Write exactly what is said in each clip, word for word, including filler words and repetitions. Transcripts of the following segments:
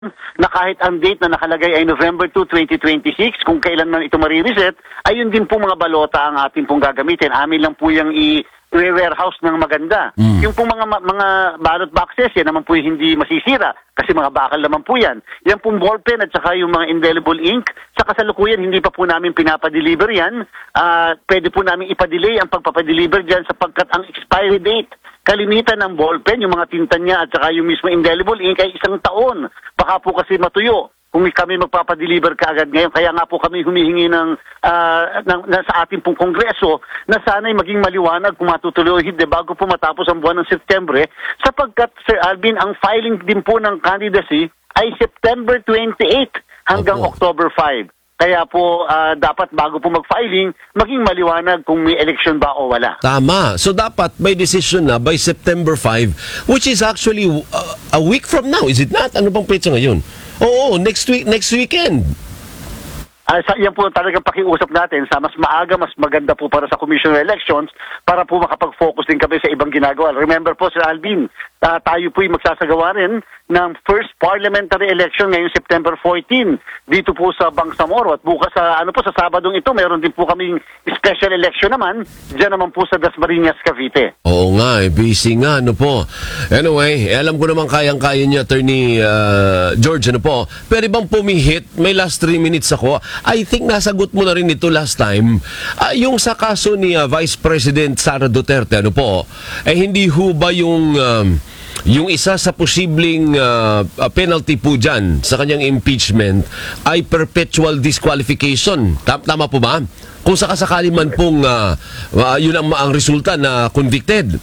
na kahit ang date na nakalagay ay November second, twenty twenty-six, kung kailan man ito marireset, ayun din po mga balota ang ating pong gagamitin. Amin lang po yung i-warehouse ng maganda. Mm. Yung pong mga mga ballot boxes, yan naman po yung hindi masisira kasi mga bakal naman po yan. Yan pong ballpen at saka yung mga indelible ink, sa kasalukuyan hindi pa po namin pinapadeliver yan. Uh, pwede po namin ipadelay ang pagpapadeliver dyan sapagkat ang expiry date kalimitan ng ballpen, yung mga tinta niya at saka yung mismo indelible ink ay isang taon. Baka po kasi matuyo kung kami magpapadeliver kaagad ngayon. Kaya nga po kami humihingi ng, uh, ng, ng sa ating pong kongreso na sana'y maging maliwanag kung matutuloy o hindi bago po matapos ang buwan ng Setyembre, sapagkat Sir Alvin, ang filing din po ng candidacy ay September twenty-eighth hanggang okay. October fifth. Kaya po uh, dapat bago po mag-filing, maging maliwanag kung may election ba o wala. Tama. So dapat may decision na by September fifth, which is actually uh, a week from now, is it not? Ano bang petsa ngayon? Oo, next week, next weekend. Uh, sa, yan po talagang pakiusap natin sa mas maaga, mas maganda po para sa Commission on Elections para po makapag-focus din kami sa ibang ginagawa. Remember po, Sir Alvin, uh, tayo po'y magsasagawa rin ng first parliamentary election ngayong September fourteenth dito po sa Bangsamoro. At bukas sa ano po sa Sabadong ito, meron din po kaming special election naman diyan naman po sa Dasmariñas, Cavite. Oo nga, eh, busy nga, ano po. Anyway, eh, alam ko naman kayang-kaya niya, Attorney uh, George, ano po. Pwede bang pumihit? May last three minutes ako. I think nasagot mo na rin ito last time. Uh, yung sa kaso ni uh, Vice President Sara Duterte, ano po, eh hindi ho ba yung... Um, yung isa sa posibleng uh, penalty po dyan sa kanyang impeachment ay perpetual disqualification. Tama po ba? Kung sakasakali man pong uh, uh, yun ang, ang resulta na convicted.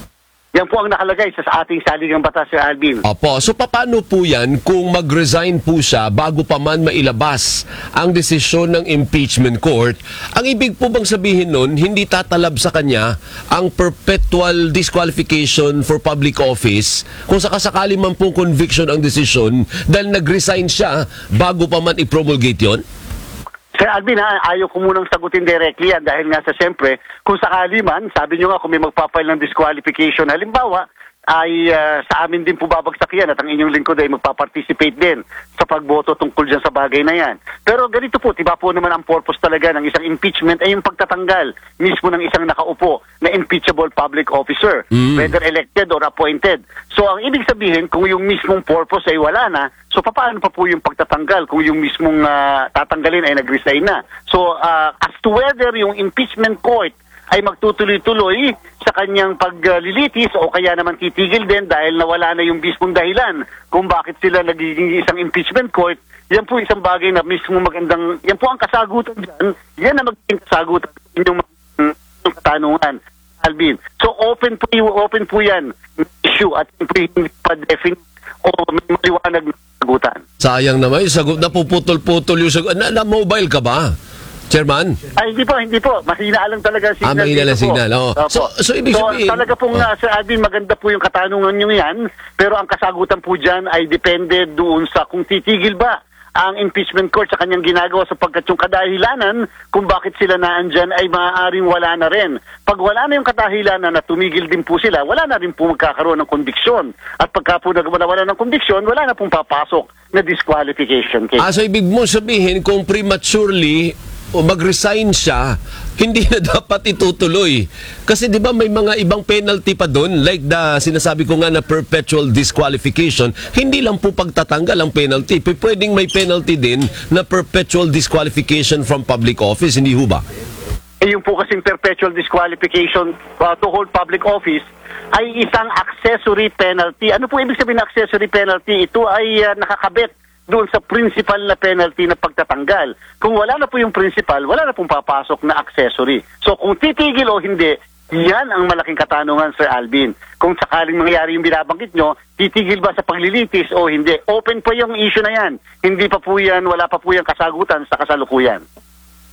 Yan po ang nakalagay sa ating saligang batas, Sir Alvin. Opo. So, paano po yan kung mag-resign po siya bago pa man mailabas ang desisyon ng impeachment court? Ang ibig po bang sabihin nun, hindi tatalab sa kanya ang perpetual disqualification for public office kung sakasakali man pong conviction ang desisyon dahil nag-resign siya bago pa man i-promulgate yun? Sir Alvin, ha, ayaw ko munang sagutin directly yan dahil nga sa siyempre, kung sakali man, sabi nyo nga kung may magpapail ng disqualification, halimbawa, ay uh, sa amin din po babagsak yan at ang inyong lingkod ay magpaparticipate din sa pagboto tungkol dyan sa bagay na yan. Pero ganito po, diba po naman ang purpose talaga ng isang impeachment ay yung pagtatanggal mismo ng isang nakaupo na impeachable public officer, mm. whether elected or appointed. So ang ibig sabihin, kung yung mismong purpose ay wala na, so paano pa po yung pagtatanggal kung yung mismong uh, tatanggalin ay nag-resign na? So uh, as to whether yung impeachment court ay magtutuloy-tuloy sa kanyang paglilitis o kaya naman titigil din dahil nawala na yung mismong dahilan kung bakit sila nagiging isang impeachment court, yan po isang bagay na mismo magandang, yan po ang kasagutan dyan, yan na magiging kasagutan yung, yung katanungan, Alvin. So open po, open po yan issue at hindi pa definite o may maliwanag na kasagutan. Sayang naman yung sagot, napuputol-putol yung sagot. Na, na mobile ka ba? Chairman? Ay, hindi po, hindi po. Mahina lang talaga ang signal. Ah, mahina lang signal. Oh. So, so, ibig so, sabihin... talaga pong, oh. uh, Sir Alvin, maganda po yung katanungan nyo yan, pero ang kasagutan po dyan ay depende doon sa kung titigil ba ang impeachment court sa kanyang ginagawa sapagkat yung kadahilanan kung bakit sila naandyan ay maaaring wala na rin. Pag wala na yung kadahilanan na tumigil din po sila, wala na rin po magkakaroon ng kondiksyon. At pagka po nagwala ng kondiksyon, wala na pong papasok na disqualification case. Ah, so ibig mo sabihin kung prematurely o mag-resign siya, hindi na dapat itutuloy. Kasi di ba may mga ibang penalty pa doon, like the sinasabi ko nga na perpetual disqualification, hindi lang po pagtatanggal ang penalty. Pwedeng may penalty din na perpetual disqualification from public office, hindi ho ba? Eh, yung po kasing perpetual disqualification uh, to hold public office ay isang accessory penalty. Ano po ibig sabihin ng accessory penalty? Ito ay uh, nakakabit doon sa principal na penalty na pagtatanggal. Kung wala na po yung principal, wala na pong papasok na accessory. So kung titigil o hindi, yan ang malaking katanungan, Sir Alvin. Kung sakaling mangyari yung binabanggit nyo, titigil ba sa paglilitis o hindi? Open po yung issue na yan. Hindi pa po yan, wala pa po yung kasagutan sa kasalukuyan.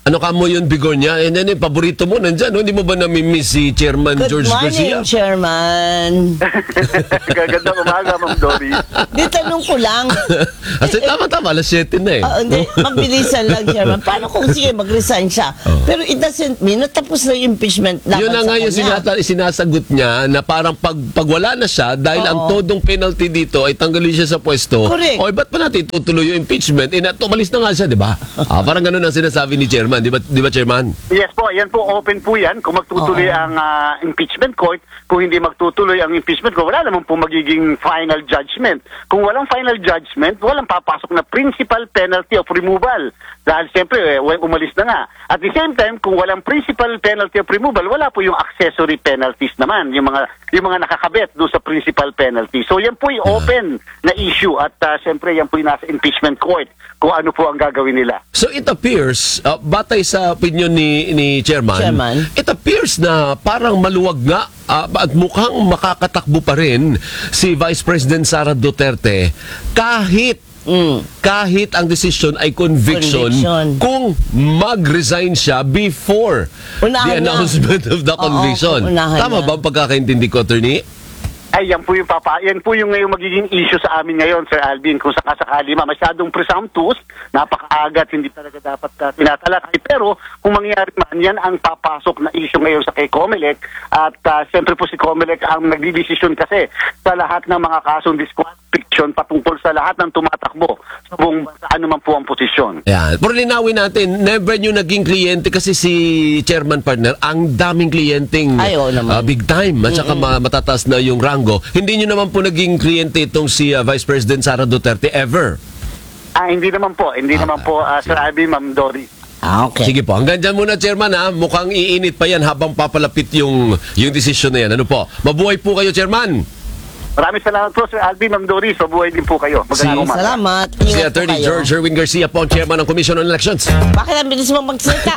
Ano ka mo yun, Bigornia? And then, yung paborito mo nandyan, no? Hindi mo ba namimiss si Chairman Good George morning, Garcia? Chairman. Gagandang umaga, Ma'am Dory. Di, tanong ko lang. Kasi tama-tama, alas siyete na eh. Ah, hindi, mabilisan lang, Chairman. Paano kung sige, mag-resign siya? Pero it doesn't mean, natapos na yung impeachment laban Yun na sa nga yung kanya. sinata, sinasagot niya na parang pag, pag wala na siya, dahil ang Oo. todong penalty dito ay tanggalin siya sa pwesto. Correct. O, ba't pa natin tutuloy yung impeachment? Eh, na- tumalis na nga siya, di ba? Ah, parang ganun ang sinasabi ni Chairman. Di ba, di ba Chairman? Yes po, yan po, open po yan. Kung magtutuloy Oo. ang ah, impeachment court, kung hindi magtutuloy ang impeachment court, wala naman po magiging final judgment. Kung walang final judgment, walang papasok na principal penalty of removal. Dahil siyempre, eh, umalis na nga. At the same time, kung walang principal penalty of removal, wala po yung accessory penalties naman, yung mga yung mga nakakabit doon sa principal penalty. So yan po yung open na issue at ah, siyempre yan po yung nasa impeachment court kung ano po ang gagawin nila. So it appears, uh, batay sa opinion ni, ni Chairman, Chairman. it appears na parang maluwag nga uh, at mukhang makakatakbo pa rin si Vice President Sara Duterte kahit Mm. kahit ang decision ay conviction, Conviction. kung mag-resign siya before the Unahan na. announcement of the Oo, conviction. unahan Tama na. ba ang pagkakaintindi ko, attorney? Ay, yan po yung papa, yan po yung ngayong magiging issue sa amin ngayon, Sir Alvin, kung sakasakali ma, masyadong presumptuous, napakaagat, hindi talaga dapat uh, tinatalakay. Pero kung mangyari man, yan ang papasok na issue ngayon sa kay Comelec. At uh, siyempre po si Comelec ang nagdidesisyon kasi sa lahat ng mga kasong disqualification patungkol sa lahat ng tumatakbo sa buong bansa, ano man po ang posisyon. Yan. Pero linawin natin, never nyo naging kliyente kasi si Chairman Partner, ang daming kliyenteng Ay, oo naman. uh, big time at saka ma- matataas na yung rango. Hindi nyo naman po naging kliyente itong si uh, Vice President Sara Duterte ever. Ah, hindi naman po, hindi naman po, uh, Sir Alvin, Ma'am Dory. Ah, okay. Sige po, hanggang dyan muna, Chairman, ha? Mukhang iinit pa yan habang papalapit yung, yung decision na yan. Ano po? Mabuhay po kayo, Chairman! Maraming salamat po, Sir Alvin, Ma'am Dory. So, buhay din po kayo. Magandang Si- umaga. Salamat. Si Ingat po Attorney kayo. George Erwin Garcia po, ang Chairman ng Commission on Elections. Bakit ang bilis mo magsalita?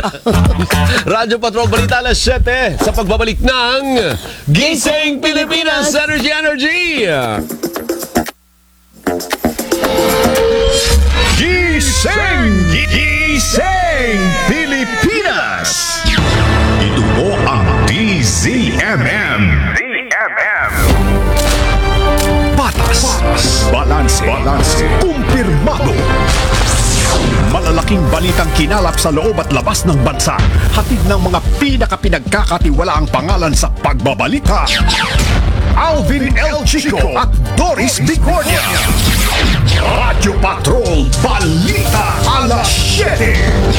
Radyo Patrol Balita alas siyete sa pagbabalik ng Gising Pilipinas Energy Energy! Gising! Gising Pilipinas! Ito po ang D Z M M. D M M. Patas, balanse, balanse, kumpirmado. Malalaking balitang kinalap sa loob at labas ng bansa. Hatid ng mga pinakapinagkakatiwalaang pangalan sa pagbabalita. Alvin L. Chico at Doris Bigornia. Radyo Patrol Balita alas siyete.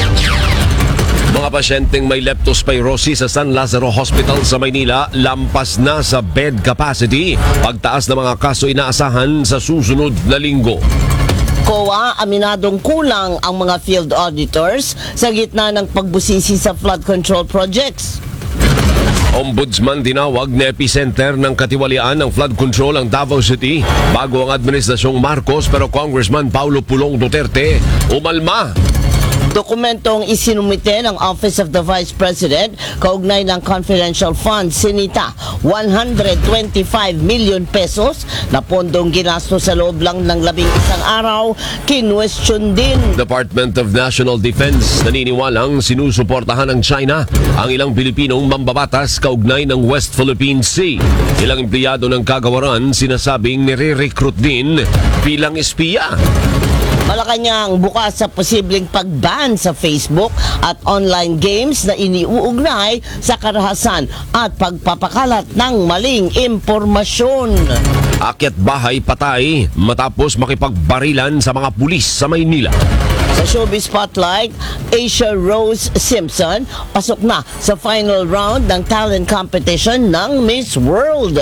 Mga pasyenteng may leptospirosis sa San Lazaro Hospital sa Maynila lampas na sa bed capacity. Pagtaas ng mga kaso inaasahan sa susunod na linggo. C O A, aminadong kulang ang mga field auditors sa gitna ng pagbusisi sa flood control projects. Ombudsman dinawag na epicenter ng katiwalian ng flood control ang Davao City bago ang administrasyong Marcos, pero Congressman Paulo Pulong Duterte umalma. Dokumentong isinumite ng Office of the Vice President kaugnay ng confidential fund sinita one hundred twenty-five million pesos na pondong ginasto sa loob lang ng labing isang araw, kinwestiyon din. Department of National Defense naniniwalang sinusuportahan ng China ang ilang Pilipinong mambabatas kaugnay ng West Philippine Sea. Ilang empleyado ng kagawaran sinasabing nire-recruit din bilang espiya. Malacanang bukas sa posibleng pag-ban sa Facebook at online games na iniuugnay sa karahasan at pagpapakalat ng maling impormasyon. Akyat bahay patay matapos makipagbarilan sa mga pulis sa Maynila. Sa Showbiz Spotlight, Asia Rose Simpson pasok na sa final round ng talent competition ng Miss World.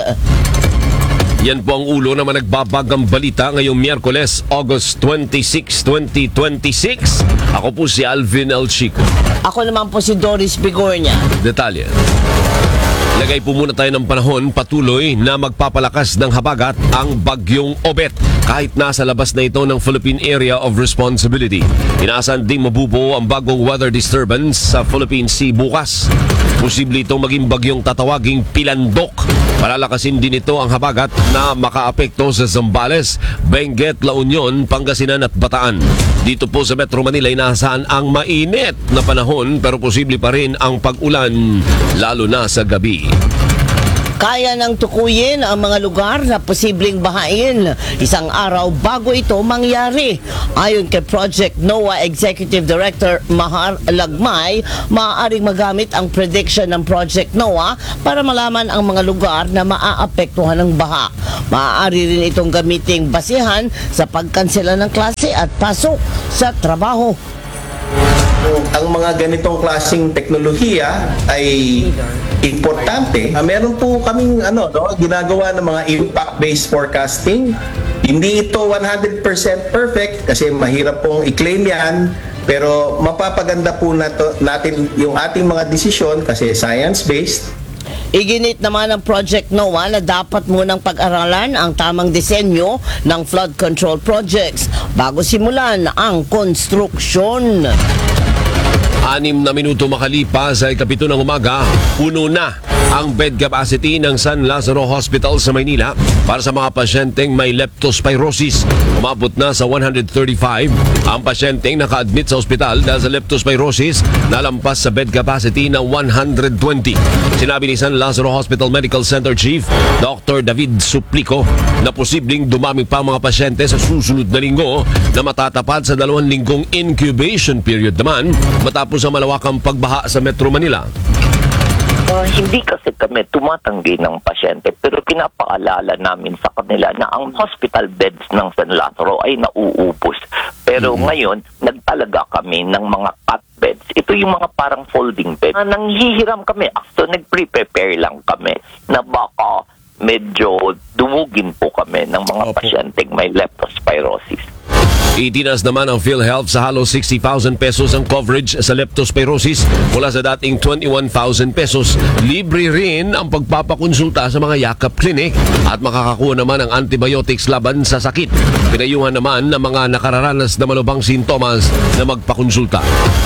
Yan po ang ulo na managbabagang balita ngayong Miyerkules, August twenty-six, twenty twenty-six. Ako po si Alvin L. Chico. Ako naman po si Doris Bigornia. Detalye. Lagay po muna tayo ng panahon, patuloy na magpapalakas ng habagat ang bagyong Obet kahit nasa labas na ito ng Philippine Area of Responsibility. Inaasahan ding mabubuo ang bagong weather disturbance sa Philippine Sea bukas. Posible itong maging bagyong tatawaging Pilandok. Palalakasin din ito ang habagat na makaapekto sa Zambales, Benguet, La Union, Pangasinan at Bataan. Dito po sa Metro Manila, inaasahan ang mainit na panahon pero posible pa rin ang pag-ulan lalo na sa gabi. Kaya nang tukuyin ang mga lugar na posibleng bahain isang araw bago ito mangyari. Ayon kay Project NOAA Executive Director Mahar Lagmay, maaaring magamit ang prediction ng Project NOAA para malaman ang mga lugar na maaapektuhan ng baha. Maaari rin itong gamiting basihan sa pagkansela ng klase at pasok sa trabaho. Ang mga ganitong klaseng teknolohiya ay importante. Uh, meron po kaming ano, no, ginagawa ng mga impact-based forecasting. Hindi ito one hundred percent perfect kasi mahirap pong i-claim yan. Pero mapapaganda po nato, natin yung ating mga desisyon kasi science-based. Iginit naman ng Project NOAA na dapat munang pag-aralan ang tamang disenyo ng flood control projects bago simulan ang konstruksyon. Anim na minuto makalipas ay kapito ng umaga, puno na ang bed capacity ng San Lazaro Hospital sa Maynila para sa mga pasyenteng may leptospirosis. Umabot na sa one hundred thirty-five ang pasyenteng naka-admit sa ospital dahil sa leptospirosis, nalampas sa bed capacity na one hundred twenty. Sinabi ni San Lazaro Hospital Medical Center Chief Doctor David Suplico na posibleng dumami pa ang mga pasyente sa susunod na linggo na matatapat sa dalawang linggong incubation period naman matapos ang malawakang pagbaha sa Metro Manila. Uh, hindi kasi kami tumatanggi ng pasyente pero pinapaalala namin sa kanila na ang hospital beds ng San Lazaro ay nauubos. Pero mm-hmm. ngayon, nagtalaga kami ng mga cot beds. Ito yung mga parang folding beds. Uh, nanghihiram kami. So, nag-prepare lang kami na baka medyo dumugin po kami ng mga Opo. pasyenteng may leptospirosis. Itinas naman ang PhilHealth sa halos sixty thousand pesos ang coverage sa leptospirosis mula sa dating twenty-one thousand pesos. Libre rin ang pagpapakonsulta sa mga yakap clinic at makakakuha naman ang antibiotics laban sa sakit. Pinayuhan naman ng mga nakararanas na malubhang sintomas na magpakonsulta.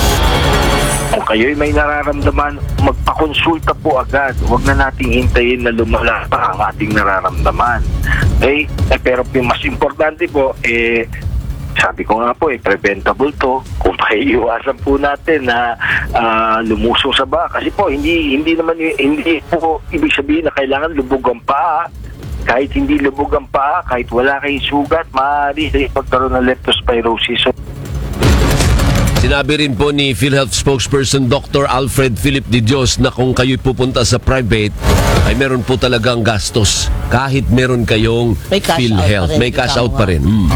Kung kayo'y may nararamdaman, magpakonsulta po agad. Huwag na nating hintayin na lumala pa ang ating nararamdaman. Okay? Eh, pero mas importante po, eh, sabi ko nga po, eh, preventable to. Kung maiiwasan po natin na uh, lumusong sa baha. Kasi po, hindi hindi naman hindi po ibig sabihin na kailangan lubog ang paa. Kahit hindi lubog ang paa, kahit wala kayong sugat, maaari sa pagkaroon ng leptospirosis. So, sinabi rin po ni PhilHealth spokesperson Doctor Alfred Philip de Dios na kung kayo'y pupunta sa private ay meron po talagang gastos kahit meron kayong May cash PhilHealth. out pa rin. May cash Ikaw out pa nga. rin. Hmm.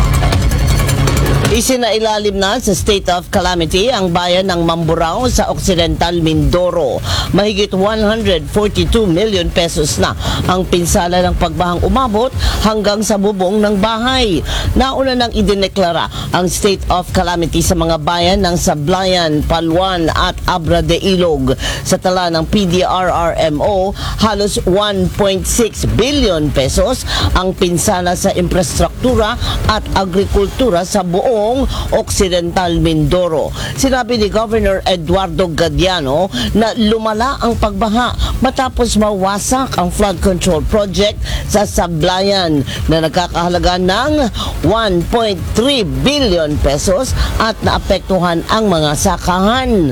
Isinailalim na sa state of calamity ang bayan ng Mamburao sa Occidental Mindoro. Mahigit one hundred forty-two million pesos na ang pinsala ng pagbahang umabot hanggang sa bubong ng bahay. Nauna nang idineklara ang state of calamity sa mga bayan ng Sablayan, Paluan at Abra de Ilog. Sa tala ng P D R R M O, halos one point six billion pesos ang pinsala sa infrastruktura at agrikultura sa buong Occidental Mindoro. Sinabi ni Governor Eduardo Gadiano na lumala ang pagbaha matapos mawasak ang flood control project sa Sablayan na nagkakahalaga ng one point three billion pesos at naapektuhan ang mga sakahan.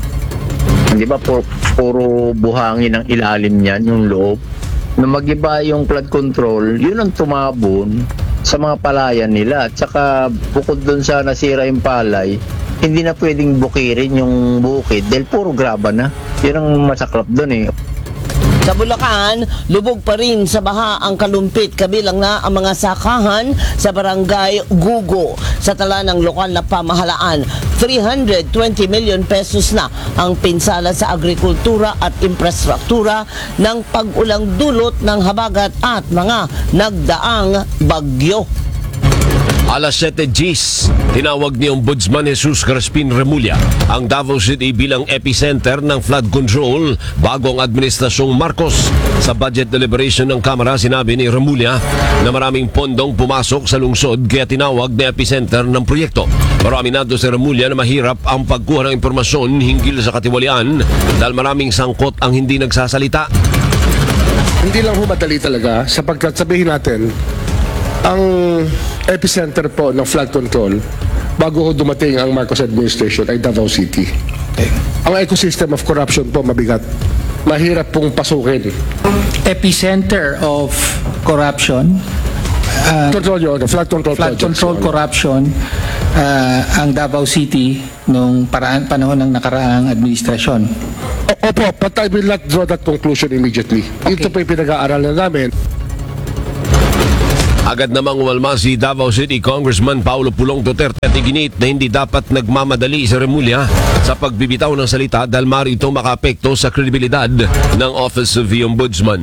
Di ba po, puro buhangin ang ilalim niyan, yung loob. Na magiba yung flood control, yun ang tumabon sa mga palayan nila. At saka bukod dun sa nasira yung palay, hindi na pwedeng bukirin yung bukid dahil puro graba na. Yun ang masaklap dun eh. Sa Bulacan, lubog pa rin sa baha ang Kalumpit, kabilang na ang mga sakahan sa barangay Gugo. Sa tala ng lokal na pamahalaan, three hundred twenty million pesos na ang pinsala sa agrikultura at infrastruktura ng pag-ulang dulot ng habagat at mga nagdaang bagyo. Alas siyete Gs, tinawag ni Ombudsman Jesus Crispin Remulla ang Davao City bilang epicenter ng flood control bago ang Administrasyong Marcos. Sa budget deliberation ng Kamara, sinabi ni Remulla na maraming pondong pumasok sa lungsod kaya tinawag na epicenter ng proyekto. Pero aminado si Remulla na mahirap ang pagkuha ng impormasyon hinggil sa katiwalian dahil maraming sangkot ang hindi nagsasalita. Hindi lang humadali talaga sapagkat sabihin natin ang epicenter po ng flood control bago ho dumating ang Marcos administration ay Davao City. Ang ecosystem of corruption po mabigat. Mahirap pong pasukin. Epicenter of corruption, uh, Control yun, flood control flood projects. control corruption, uh, ang Davao City nung paraan, panahon ng nakaraang administrasyon. O- Opo, but I will not draw that conclusion immediately. Ito po yung pinag-aaralan namin. Agad namang umalma si Davao City Congressman Paulo Pulong Duterte at iginit na hindi dapat nagmamadali si Remulla sa pagbibitaw ng salita dahil maaari itong makaapekto sa kredibilidad ng Office of the Ombudsman.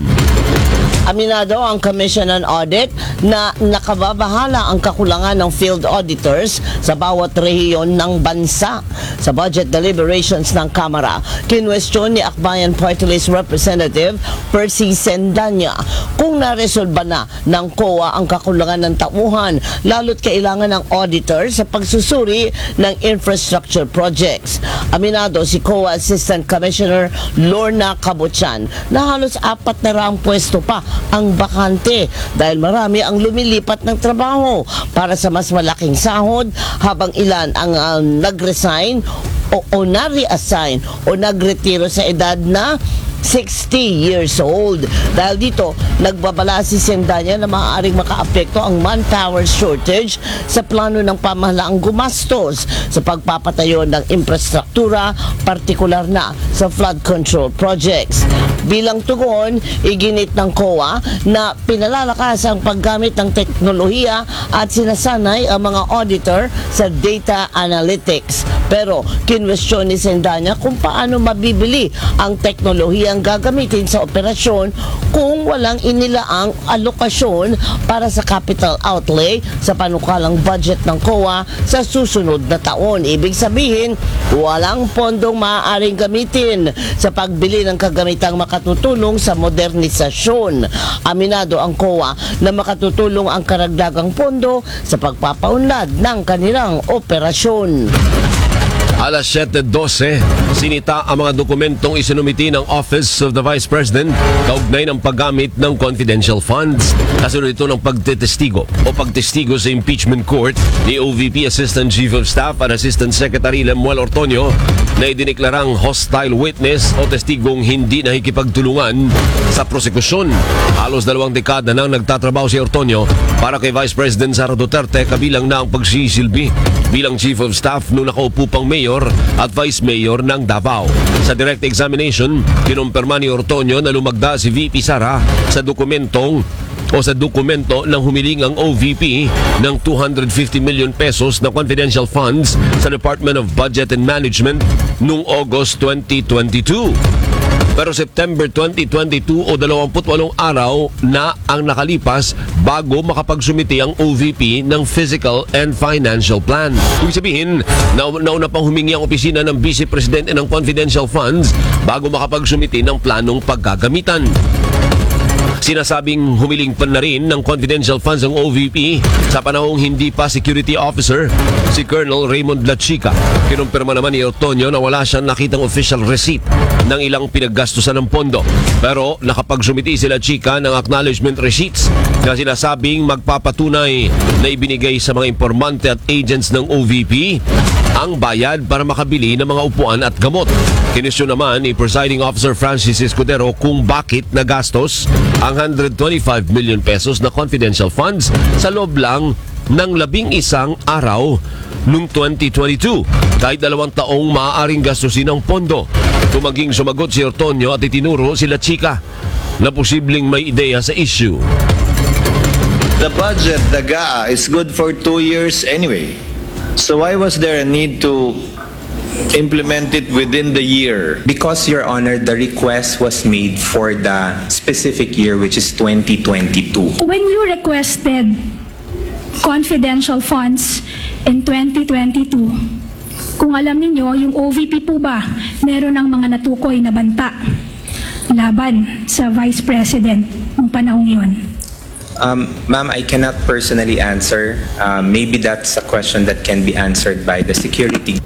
Aminado ang Commission on Audit na nakababahala ang kakulangan ng field auditors sa bawat rehiyon ng bansa. Sa budget deliberations ng Kamara, kinwestiyon ni Akbayan Party List Representative Percy Sendanya kung naresolba na ng C O A ang kakulangan ng tauhan, lalo't kailangan ng auditor sa pagsusuri ng infrastructure projects. Aminado si C O A Assistant Commissioner Lorna Cabutian na halos apat na raang pwesto pa ang bakante dahil marami ang lumilipat ng trabaho para sa mas malaking sahod habang ilan ang uh, nag-resign o, o na-reassign o nagretiro sa edad na sixty years old. Dahil dito, nagbabala si Sendanya na maaaring makaapekto ang manpower shortage sa plano ng pamahalaang gumastos sa pagpapatayo ng infrastruktura, partikular na sa flood control projects. Bilang tugon, iginit ng C O A na pinalalakas ang paggamit ng teknolohiya at sinasanay ang mga auditor sa data analytics. Pero kinwestiyon ni Sendanya kung paano mabibili ang teknolohiya ang gagamitin sa operasyon kung walang inilaang alokasyon para sa capital outlay sa panukalang budget ng C O A sa susunod na taon. Ibig sabihin, walang pondong maaaring gamitin sa pagbili ng kagamitang makatutulong sa modernisasyon. Aminado ang C O A na makatutulong ang karagdagang pondo sa pagpapaunlad ng kanilang operasyon. Alas siyete dose, sinita ang mga dokumentong isinumiti ng Office of the Vice President kaugnay ng paggamit ng confidential funds. Kasunod ito ng pagtetestigo o pagtestigo sa impeachment court ni O V P Assistant Chief of Staff at Assistant Secretary Lemuel Ortonio na idineklarang hostile witness o testigong hindi nakikipagtulungan sa prosekusyon. Halos dalawang dekada nang nagtatrabaho si Ortonio para kay Vice President Sara Duterte, kabilang na ang pagsisilbi bilang Chief of Staff nung nakaupo pang Mayor at Vice Mayor ng Davao. Sa direct examination, kinumpirma ni Ortonio na lumagda si V P Sara sa dokumentong o sa dokumento ng humiling ang O V P ng two hundred fifty million pesos na confidential funds sa Department of Budget and Management noong August twenty twenty-two. Pero September twenty twenty-two o dalawampu't walong araw na ang nakalipas bago makapagsumiti ang O V P ng Physical and Financial Plan. Ibig sabihin, nauna pang humingi ang opisina ng Vice Presidente ng confidential funds bago makapagsumiti ng planong paggagamitan. Sinasabing humiling pa na rin ng confidential funds ang O V P sa panahong hindi pa security officer si Colonel Raymond Lachica. Kinumpirma naman ni Ortonio na wala siyang nakitang official receipt ng ilang pinaggastusan ng pondo. Pero nakapagsumiti si Lachica ng acknowledgement receipts na sinasabing magpapatunay na ibinigay sa mga informante at agents ng O V P ang bayad para makabili ng mga upuan at gamot. Kinisyon naman ni Presiding Officer Francis Escudero kung bakit nagastos ang one hundred twenty-five million pesos na confidential funds sa loob lang ng labing isang araw noong twenty twenty-two. Kahit dalawang taong maaaring gastusin ang pondo. Tumaging sumagot si Ortonio at itinuro si Lachica na posibleng may ideya sa issue. The budget, the G A A, is good for two years anyway. So why was there a need to implement it within the year? Because, Your Honor, the request was made for the specific year, which is twenty twenty-two. When you requested confidential funds in twenty twenty-two, kung alam niyo, yung O V P po ba, meron ng mga natukoy na banta laban sa Vice President ng panahong yun? Um, Ma'am, I cannot personally answer. Uh, maybe that's a question that can be answered by the security.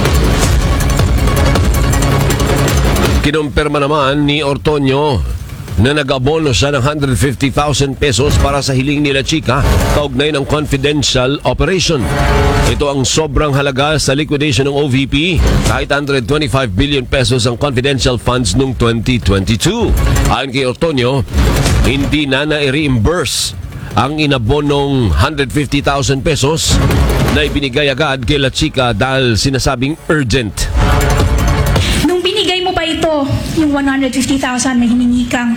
Kinumpirma naman ni Ortonio na nag-abono siya ng one hundred fifty thousand pesos para sa hiling nila Chika kaugnay ng confidential operation. Ito ang sobrang halaga sa liquidation ng O V P kahit one hundred twenty-five billion pesos ang confidential funds noong twenty twenty-two. Ayon kay Ortonio, hindi na na-reimburse ang inabonong one hundred fifty thousand pesos na ibinigay agad kay La Chica dahil sinasabing urgent. Nung binigay mo pa ito, yung one hundred fifty thousand na hiningi kang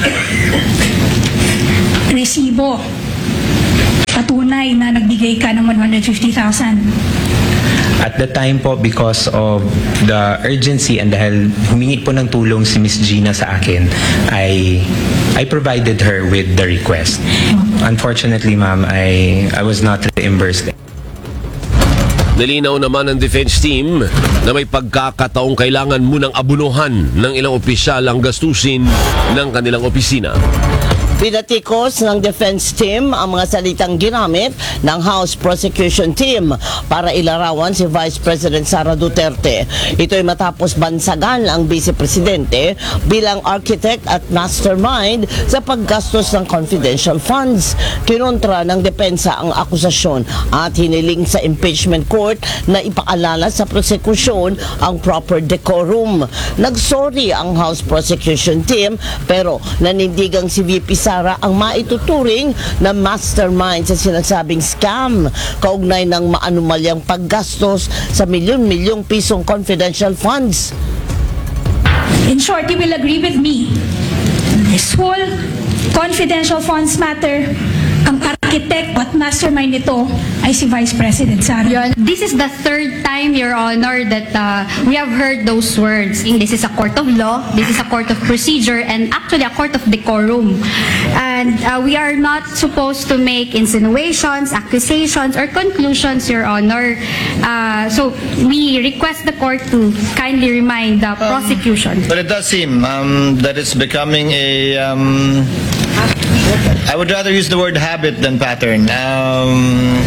resibo, patunay na nagbigay ka ng one hundred fifty thousand. At the time po, because of the urgency and dahil humingi po ng tulong si Miss Gina sa akin, I I provided her with the request. Unfortunately, ma'am, I I was not reimbursed. Nalinaw naman ng defense team na may pagkakataong kailangan munang abunuhan ng ilang opisyal ang gastusin ng kanilang opisina. Pinatikos ng defense team ang mga salitang ginamit ng House Prosecution Team para ilarawan si Vice President Sara Duterte. Ito'y matapos bansagan ang Vice Presidente bilang architect at mastermind sa paggastos ng confidential funds. Kinontra ng depensa ang akusasyon at hiniling sa impeachment court na ipaalala sa prosekusyon ang proper decorum. Nagsorry ang House Prosecution Team pero nanindigang si V P Sara ang maituturing na mastermind sa sinasabing scam kaugnay ng maanumalyang paggastos sa milyon-milyong pisong confidential funds. In short, you will agree with me. This whole confidential funds matter, ang architect at mastermind nito ay si Vice President Sara. Your, this is the third time, Your Honor, that uh, we have heard those words. This is a court of law, this is a court of procedure, and actually a court of decorum. And uh, we are not supposed to make insinuations, accusations, or conclusions, Your Honor. Uh, so we request the court to kindly remind the prosecution. But it does seem um, that it's becoming a... Um, I would rather use the word habit than pattern. Um,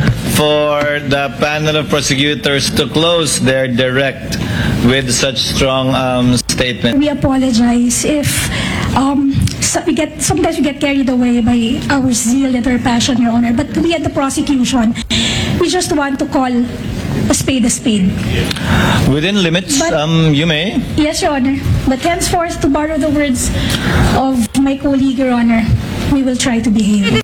for the panel of prosecutors to close their direct with such strong um, statement. We apologize if um, so we get sometimes we get carried away by our zeal and our passion, Your Honor. But we at the prosecution, we just want to call a spade a spade. Within limits, But, um, you may. Yes, Your Honor. But henceforth, to borrow the words of my colleague, Your Honor, we will try to behave.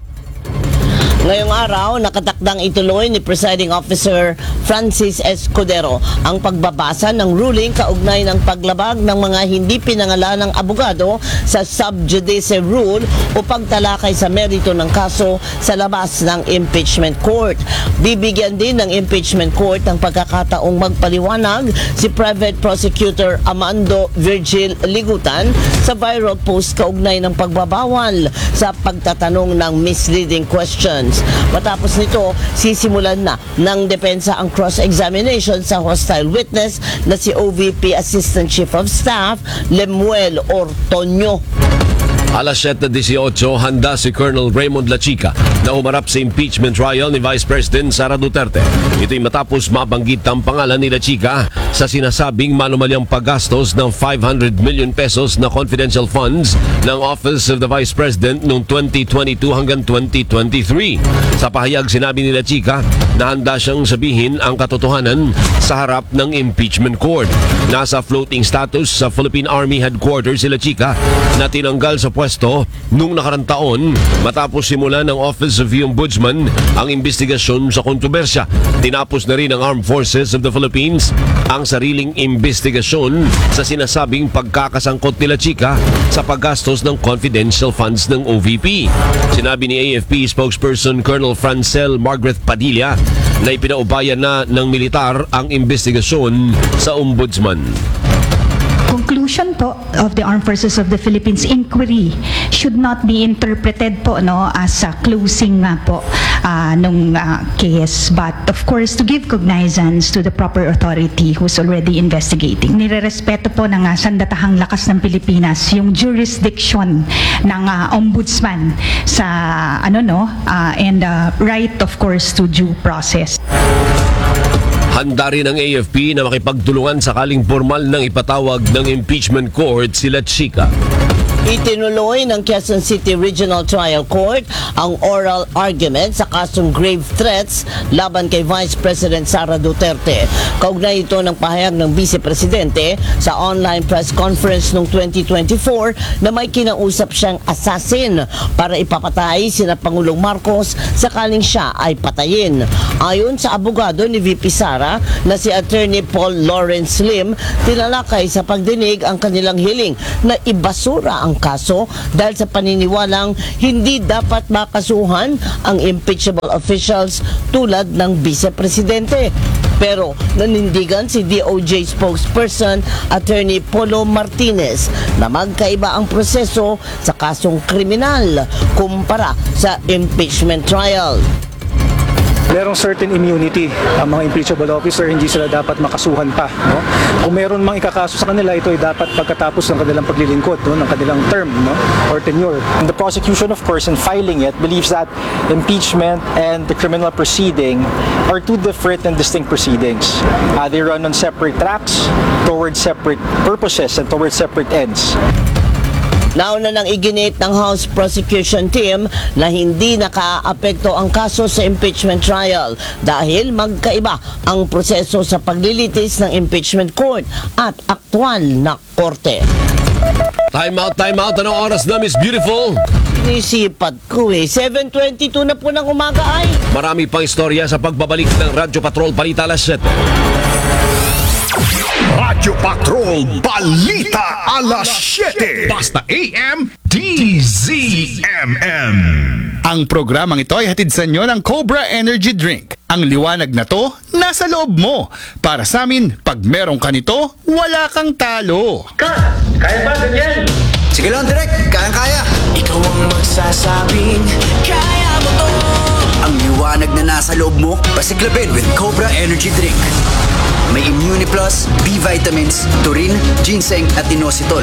Ngayong araw, nakatakdang ituloy ni Presiding Officer Francis Escudero ang pagbabasa ng ruling kaugnay ng paglabag ng mga hindi pinangalanang abogado sa sub judice rule o pagtalakay sa merito ng kaso sa labas ng impeachment court. Bibigyan din ng impeachment court ang pagkakataong magpaliwanag si Private Prosecutor Amando Virgil Ligutan sa viral post kaugnay ng pagbabawal sa pagtatanong ng misleading questions. Matapos nito, sisimulan na ng depensa ang cross-examination sa hostile witness na si O V P Assistant Chief of Staff Lemuel Ortonio. Alas siyete dieciocho, handa si Colonel Raymond La Chica na umarap sa impeachment trial ni Vice President Sara Duterte. Ito'y matapos mabanggit ang pangalan ni La Chica sa sinasabing manumalyang paggastos ng five hundred million pesos na confidential funds ng Office of the Vice President noong twenty twenty-two hanggang twenty twenty-three. Sa pahayag, sinabi ni La Chica na handa siyang sabihin ang katotohanan sa harap ng impeachment court. Nasa floating status sa Philippine Army Headquarters si La Chica na tinanggal sa pwesto nung nakarang taon matapos simulan ng Office of the Ombudsman ang investigasyon sa kontrobersya. Tinapos na rin ng Armed Forces of the Philippines ang sariling investigasyon sa sinasabing pagkakasangkot nila Chica sa paggastos ng confidential funds ng O V P. Sinabi ni A F P spokesperson Colonel Francel Margaret Padilla na ipinaubayan na ng militar ang investigasyon sa Ombudsman. Conclusion po of the Armed Forces of the Philippines inquiry should not be interpreted po no as a closing nga po uh, nung uh, case, but of course to give cognizance to the proper authority who's already investigating. Nirerespeto po ng uh, sandatahang lakas ng Pilipinas yung jurisdiction ng uh, ombudsman sa ano no uh, and uh, right of course to due process. Handa rin ang A F P na makipagtulungan sakaling formal ng ipatawag ng impeachment court sila Chica. Itinuloy ng Quezon City Regional Trial Court ang oral argument sa kasong grave threats laban kay Vice President Sara Duterte. Kaugnay ito ng pahayag ng Vice Presidente sa online press conference noong twenty twenty-four na may kinausap siyang assassin para ipapatay sina Pangulong Marcos sakaling siya ay patayin. Ayon sa abogado ni V P Sara na si Attorney Paul Lawrence Lim, tinalakay sa pagdinig ang kanilang hiling na ibasura ang kaso dahil sa paniniwalang hindi dapat makasuhan ang impeachable officials tulad ng Vice Presidente. Pero nanindigan si D O J spokesperson Attorney Polo Martinez na magkaiba ang proseso sa kasong kriminal kumpara sa impeachment trial. Merong certain immunity ang mga impeachable officer, hindi sila dapat makasuhan pa, no? Kung meron mang ikakaso sa kanila, ito ay dapat pagkatapos ng kanilang paglilingkod, no, ng kanilang term, no, or tenure. And the prosecution, of course, in filing it, believes that impeachment and the criminal proceeding are two different and distinct proceedings. Uh, they run on separate tracks towards separate purposes and towards separate ends. Nauna nang iginit ng House Prosecution Team na hindi nakaapekto ang kaso sa impeachment trial dahil magkaiba ang proseso sa paglilitis ng impeachment court at aktwal na korte. Time out, time out. Anong oras na, Miss Beautiful? Inisipat ko eh. seven twenty-two na po ng umaga ay. Marami pang istorya sa pagbabalik ng Radyo Patrol Balita alas siyete. Radyo Patrol Balita alas siyete. Basta A M D Z M M. Ang programang ito ay hatid sa inyo ng Cobra Energy Drink. Ang liwanag na to, nasa loob mo. Para sa amin, pag meron ka nito, wala kang talo. Ka! Kaya ba ganyan? Sige lang, direct. Kayang-kaya. Ikaw ang magsasabing, kaya mo to. Ang liwanag na nasa loob mo, pasiklabin with Cobra Energy Drink. May Immuniplus, B vitamins, taurine, ginseng at inositol